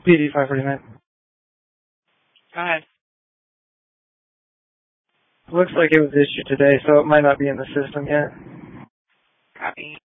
PD 549. Go ahead. Looks like it was issued today, so it might not be in the system yet. Copy.